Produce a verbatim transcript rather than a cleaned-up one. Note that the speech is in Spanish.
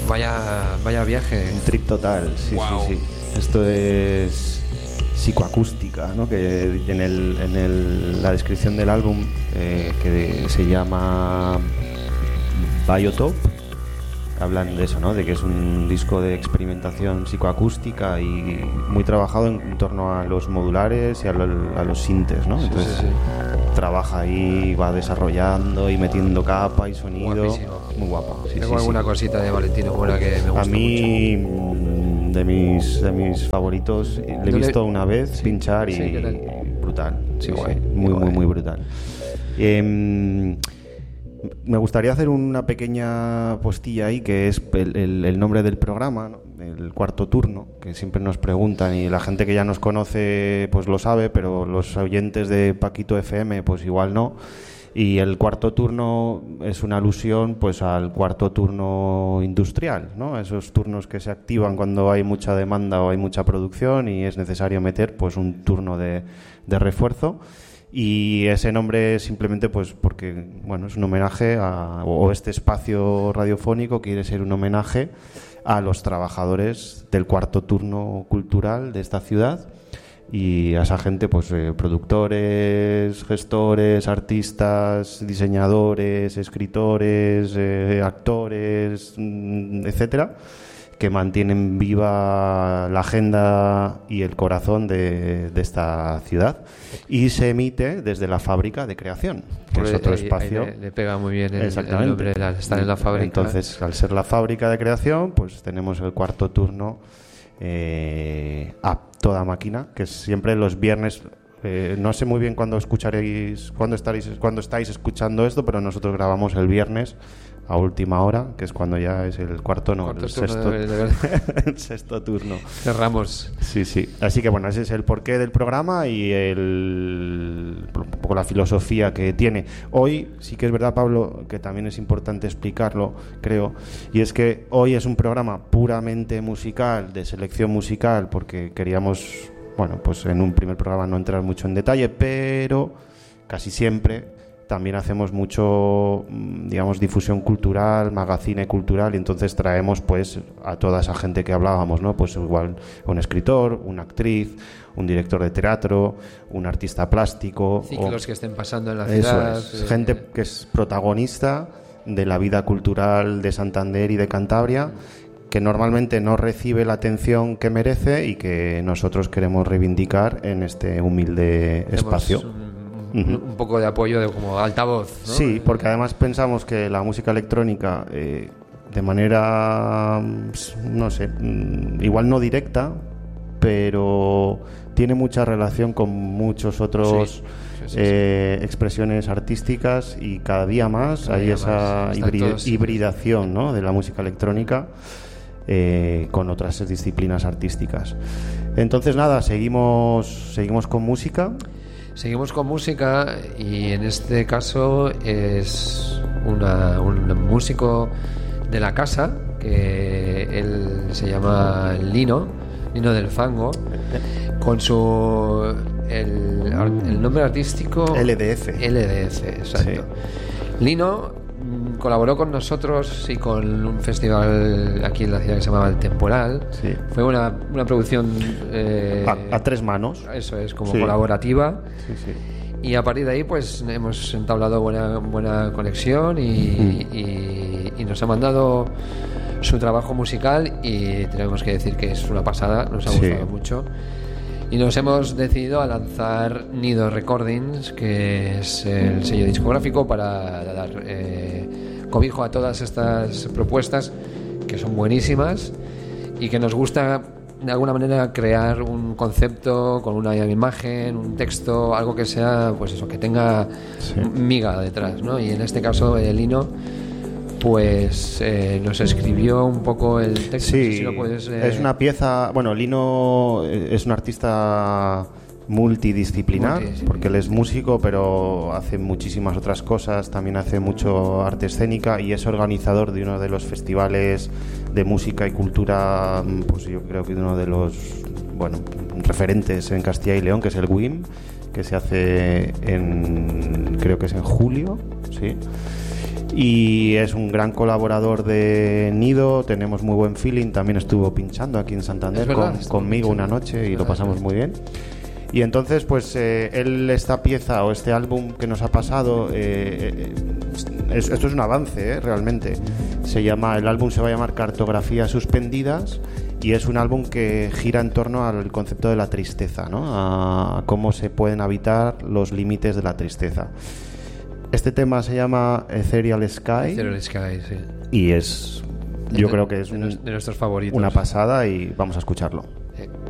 Vaya, vaya viaje. Un trip total, sí, wow. sí, sí. Esto es psicoacústica, ¿no? Que en, el, en el, la descripción del álbum, eh, que se llama Biotope, hablan de eso, ¿no? De que es un disco de experimentación psicoacústica y muy trabajado en, en torno a los modulares y a, lo, a los sintes, ¿no? Entonces sí, sí, sí. trabaja ahí, va desarrollando y metiendo capa y sonido. Guapísimo. Muy guapo. Sí, Tengo sí, alguna sí. cosita de Valentino Mora que me gusta a mí, mucho. De mis, de mis favoritos, le he visto una vez sí, pinchar y sí, brutal. Sí, guay, sí, muy, guay. muy, muy brutal. Eh, Me gustaría hacer una pequeña postilla ahí, que es el, el, el nombre del programa, ¿no? El cuarto turno, que siempre nos preguntan, y la gente que ya nos conoce pues lo sabe, pero los oyentes de Paquito F M pues igual no. Y el cuarto turno es una alusión pues al cuarto turno industrial, ¿no? Esos turnos que se activan cuando hay mucha demanda o hay mucha producción y es necesario meter pues un turno de, de refuerzo. Y ese nombre simplemente pues porque bueno, es un homenaje a, o este espacio radiofónico quiere ser un homenaje a los trabajadores del cuarto turno cultural de esta ciudad y a esa gente pues eh, productores, gestores, artistas, diseñadores, escritores, eh, actores, etcétera, que mantienen viva la agenda y el corazón de, de esta ciudad. Y se emite desde la fábrica de creación, que es otro ahí, espacio. Ahí le, le pega muy bien el, Exactamente. el nombre de estar en la fábrica. Entonces, al ser la fábrica de creación, pues tenemos el cuarto turno eh, a toda máquina, que es siempre los viernes. Eh, no sé muy bien cuándo escucharéis, cuándo estaréis, cuándo estáis escuchando esto, pero nosotros grabamos el viernes a última hora, que es cuando ya es el cuarto, no, cuarto el turno sexto, de, de el sexto turno. Cerramos. Sí, sí. Así que bueno, ese es el porqué del programa y el, un poco la filosofía que tiene. Hoy sí que es verdad, Pablo, que también es importante explicarlo, creo, y es que hoy es un programa puramente musical, de selección musical, porque queríamos, bueno, pues en un primer programa no entrar mucho en detalle, pero casi siempre también hacemos mucho, digamos, difusión cultural, magazine cultural, y entonces traemos pues a toda esa gente que hablábamos, ¿no? Pues igual un escritor, una actriz, un director de teatro, un artista plástico. Ciclos o, que estén pasando en la eso ciudad. Es, eh, gente que es protagonista de la vida cultural de Santander y de Cantabria, que normalmente no recibe la atención que merece y que nosotros queremos reivindicar en este humilde Hacemos espacio. Un, un, un poco de apoyo de como altavoz, ¿no? Sí, porque además pensamos que la música electrónica, eh, de manera, no sé, igual no directa, pero tiene mucha relación con muchos otros sí, sí, sí, eh, sí. expresiones artísticas, y cada día más cada hay día esa más. Hibrid- todos, hibridación sí. ¿no? de la música electrónica eh, con otras disciplinas artísticas. Entonces nada, seguimos, seguimos con música. Seguimos con música y en este caso es una, un músico de la casa, que él se llama Lino, Lino del Fango, con su el, el nombre artístico L D F. L D F, exacto. Sí. Lino colaboró con nosotros y con un festival aquí en la ciudad que se llamaba El Temporal. Sí. Fue una, una producción eh, a, a tres manos. Eso es, como sí. colaborativa. Sí, sí. Y a partir de ahí pues hemos entablado buena, buena conexión y, mm. y, y nos ha mandado su trabajo musical y tenemos que decir que es una pasada, nos ha gustado sí. mucho. Y nos hemos decidido a lanzar Nido Recordings, que es el sello discográfico, para dar eh, cobijo a todas estas propuestas que son buenísimas y que nos gusta de alguna manera crear un concepto con una imagen, un texto, algo que sea, pues eso, que tenga sí. miga detrás, ¿no? Y en este caso el Lino pues eh, nos escribió un poco el texto. Sí, no sé si lo puedes, eh... es una pieza. Bueno, Lino es un artista multidisciplinar, Multi, sí. porque él es músico, pero hace muchísimas otras cosas. También hace mucho arte escénica y es organizador de uno de los festivales de música y cultura, pues yo creo que uno de los bueno referentes en Castilla y León, que es el W I M, que se hace en, creo que es en julio, sí. y es un gran colaborador de Nido, tenemos muy buen feeling, también estuvo pinchando aquí en Santander con, conmigo una noche y lo pasamos muy bien. Y entonces pues eh, él, esta pieza o este álbum que nos ha pasado, eh, es, esto es un avance, eh, realmente. Se llama, el álbum se va a llamar Cartografías Suspendidas y es un álbum que gira en torno al concepto de la tristeza, ¿no? A cómo se pueden habitar los límites de la tristeza. Este tema se llama Ethereal Sky. Ethereal Sky, sí. Y es, yo de, creo que es de, un, de nuestros favoritos. Una pasada y vamos a escucharlo. Sí.